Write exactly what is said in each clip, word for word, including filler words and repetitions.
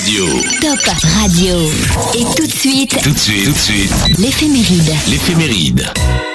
Radio. Top Radio. Et tout de suite, Tout de suite, tout de suite, l'éphéméride. l'éphéméride.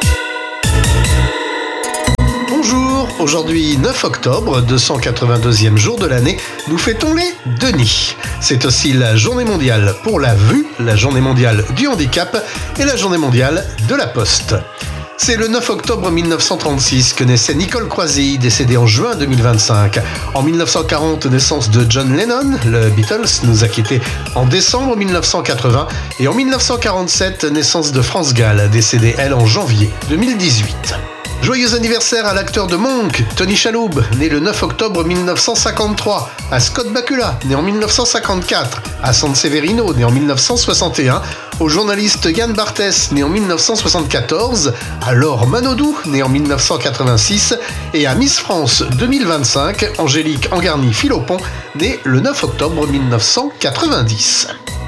Bonjour, aujourd'hui neuf octobre, deux cent quatre-vingt-deuxième jour de l'année, nous fêtons les Denis. C'est aussi la journée mondiale pour la vue, la journée mondiale du handicap et la journée mondiale de la poste. C'est le neuf octobre mille neuf cent trente-six que naissait Nicole Croisille, décédée en juin deux mille vingt-cinq. En mille neuf cent quarante, naissance de John Lennon, le Beatles nous a quittés en décembre mille neuf cent quatre-vingts. Et en mille neuf cent quarante-sept, naissance de France Gall, décédée elle en janvier deux mille dix-huit. Joyeux anniversaire à l'acteur de Monk, Tony Shalhoub, né le neuf octobre mille neuf cent cinquante-trois, à Scott Bakula, né en mille neuf cent cinquante-quatre, à Sanseverino, né en mille neuf cent soixante et un, au journaliste Yann Barthès, né en mille neuf cent soixante-quatorze, à Laure Manodou, né en mille neuf cent quatre-vingt-six, et à Miss France deux mille vingt-cinq, Angélique Angarny-Philopon, née le neuf octobre mille neuf cent quatre-vingt-dix.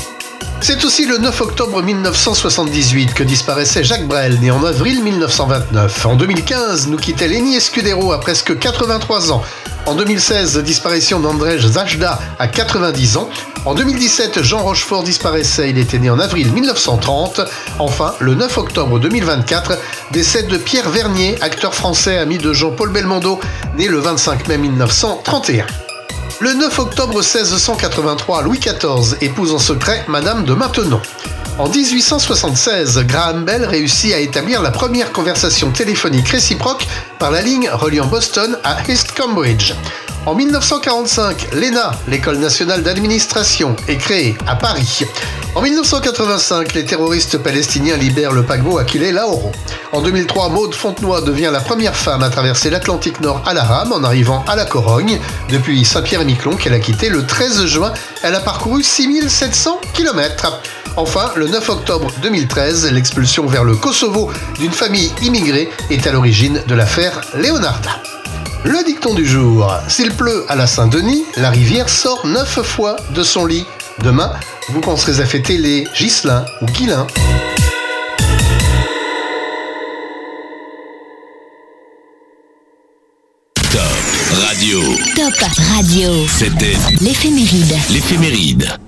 C'est aussi le neuf octobre mille neuf cent soixante-dix-huit que disparaissait Jacques Brel, né en avril mille neuf cent vingt-neuf. En deux mille quinze, nous quittait Lenny Escudero à presque quatre-vingt-trois ans. En deux mille seize, disparition d'Andrzej Sajda à quatre-vingt-dix ans. En deux mille dix-sept, Jean Rochefort disparaissait, il était né en avril mille neuf cent trente. Enfin, le neuf octobre deux mille vingt-quatre, décès de Pierre Vernier, acteur français ami de Jean-Paul Belmondo, né le vingt-cinq mai mille neuf cent trente et un. Le neuf octobre seize cent quatre-vingt-trois, Louis quatorze épouse en secret Madame de Maintenon. En dix-huit cent soixante-seize, Graham Bell réussit à établir la première conversation téléphonique réciproque par la ligne reliant Boston à East Cambridge. En mille neuf cent quarante-cinq, l'E N A, l'École nationale d'administration, est créée à Paris. En mille neuf cent quatre-vingt-cinq, les terroristes palestiniens libèrent le paquebot Achille Lauro. En deux mille trois, Maude Fontenoy devient la première femme à traverser l'Atlantique Nord à la rame en arrivant à La Corogne. Depuis Saint-Pierre-et-Miquelon qu'elle a quitté le treize juin, elle a parcouru six mille sept cents kilomètres. Enfin, le neuf octobre deux mille treize, l'expulsion vers le Kosovo d'une famille immigrée est à l'origine de l'affaire Leonarda. Le dicton du jour: s'il pleut à la Saint-Denis, la rivière sort neuf fois de son lit. Demain, vous penserez à fêter les Ghislain ou Guilain. Top Radio. Top Radio. C'était L'éphéméride. l'éphéméride.